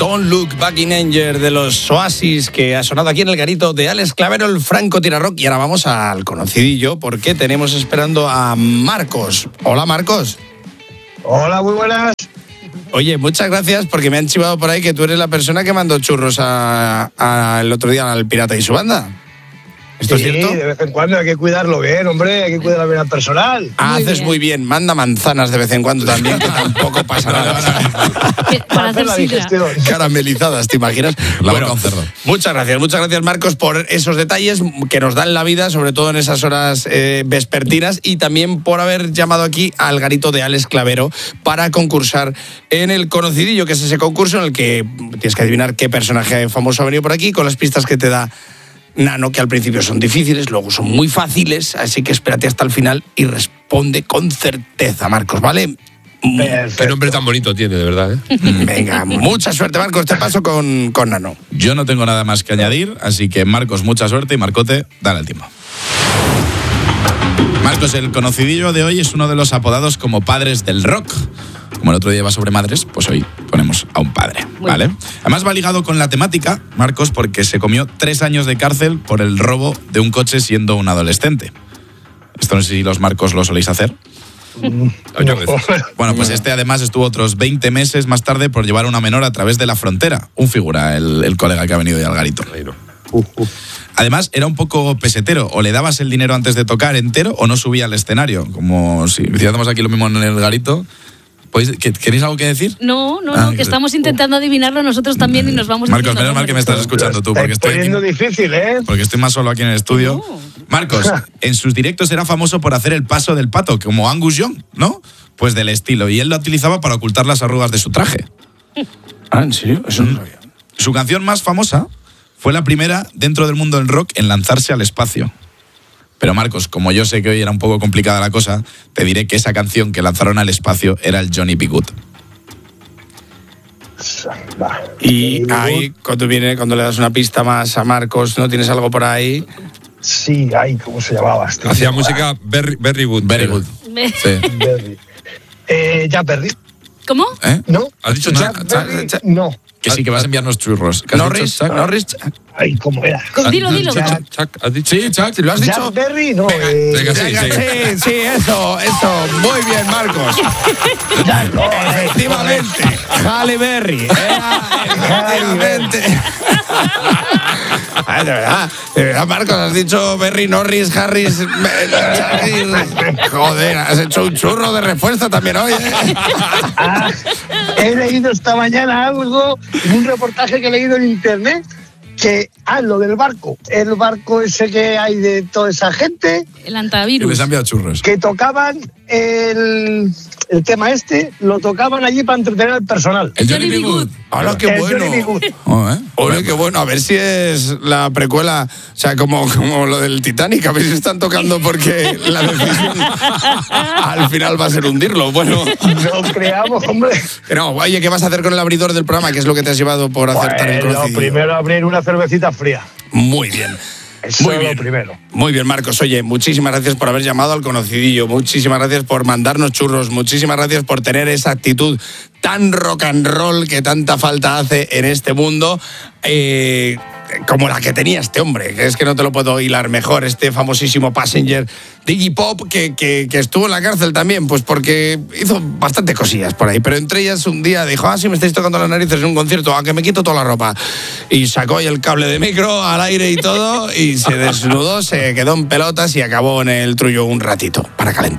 Don't Look Back in Anger de los Oasis, que ha sonado aquí en el garito de Alex Clavero, el francotirador. Y ahora vamos al conocidillo, porque tenemos esperando a Marcos. Hola, Marcos. Hola, muy buenas. Oye, muchas gracias, porque me han chivado por ahí que tú eres la persona que mandó churros el otro día al Pirata y su banda. ¿Esto es cierto? Sí, de vez en cuando hay que cuidarlo bien, hombre, hay que cuidarlo bien al personal. Haces muy bien. Manda manzanas de vez en cuando también, que tampoco pasa nada. Para hacer la sidra. digestión. Caramelizadas, ¿te imaginas? Bueno, con cerdo. Muchas gracias Marcos por esos detalles que nos dan la vida, sobre todo en esas horas vespertinas, y también por haber llamado aquí al garito de Alex Clavero para concursar en el conocidillo, que es ese concurso en el que tienes que adivinar qué personaje famoso ha venido por aquí con las pistas que te da Nano, que al principio son difíciles, luego son muy fáciles, así que espérate hasta el final y responde con certeza, Marcos, ¿vale? Qué nombre tan bonito tiene, de verdad, ¿eh? Venga, mucha suerte, Marcos, te paso con Nano. Yo no tengo nada más que añadir, así que Marcos, mucha suerte, y Marcote, dale el tiempo. Marcos, el conocidillo de hoy es uno de los apodados como padres del rock. Como el otro día va sobre madres, pues hoy ponemos a un padre, ¿vale? Además va ligado con la temática, Marcos, porque se comió 3 años de cárcel por el robo de un coche siendo un adolescente. Esto no sé si los Marcos lo soléis hacer. Bueno, pues este además estuvo otros 20 meses más tarde por llevar a una menor a través de la frontera. Un figura, el colega que ha venido de Algarito. Además, era un poco pesetero. O le dabas el dinero antes de tocar entero o no subía al escenario. Como si hiciéramos aquí lo mismo en el garito. ¿Queréis algo que decir? No, que estamos intentando adivinarlo nosotros también y nos vamos Marcos, diciendo menos mal que me estás escuchando tú, porque estoy poniendo difícil, ¿eh? Porque estoy más solo aquí en el estudio. No. Marcos, en sus directos era famoso por hacer el paso del pato, como Angus Young, ¿no? Pues del estilo. Y él lo utilizaba para ocultar las arrugas de su traje. Ah, ¿en serio? Eso no sabía. Su canción más famosa fue la primera dentro del mundo del rock en lanzarse al espacio. Pero Marcos, como yo sé que hoy era un poco complicada la cosa, te diré que esa canción que lanzaron al espacio era el Johnny B. Good. Y ahí, cuando le das una pista más a Marcos, ¿no tienes algo por ahí? Sí, ay, ¿cómo se llamaba? Hacía música very good. Very good. Sí. Berry. Jack Berry. ¿Cómo? ¿Eh? ¿No? ¿Has dicho Jack Chuck? Berry, no. Que sí, que vas a enviarnos churros. ¿Qué has Norris, dicho, Chuck? Norris. Ay, ¿cómo era? Dilo. Chuck, ¿has dicho? Sí, Chuck, ¿Lo has dicho? Jack Berry, no. Venga, sí. Sí, eso. Muy bien, Marcos. Efectivamente. Halle Berry. Efectivamente. Ay, de verdad, Marcos, has dicho Berry, Norris, Harris. Joder, has hecho un churro de refuerzo también hoy, ¿eh? He leído esta mañana algo, un reportaje que he leído en internet, que lo del barco, el barco ese que hay de toda esa gente, El Que antivirus. les han enviado churros. que tocaban el tema lo tocaban allí para entretener al personal. El Johnny B. Good. Hola, qué El bueno. Johnny B. Good. Oye, qué bueno. A ver si es la precuela, o sea, como lo del Titanic. A ver si están tocando porque la decisión al final va a ser hundirlo. Bueno. No creamos, hombre. No, oye, ¿qué vas a hacer con el abridor del programa? ¿Qué es lo que te has llevado por acertar el Lo conocidillo? primero, abrir una cervecita fría. Muy bien. Eso Muy es bien. lo primero. Muy bien, Marcos. Oye, muchísimas gracias por haber llamado al conocidillo. Muchísimas gracias por mandarnos churros. Muchísimas gracias por tener esa actitud tan rock and roll que tanta falta hace en este mundo. Como la que tenía este hombre, que es que no te lo puedo hilar mejor, este famosísimo Passenger de Iggy Pop, que estuvo en la cárcel también, pues porque hizo bastante cosillas por ahí, pero entre ellas un día dijo, si me estáis tocando las narices en un concierto, que me quito toda la ropa, y sacó ahí el cable de micro al aire y todo, y se desnudó, se quedó en pelotas y acabó en el trullo un ratito para calentar.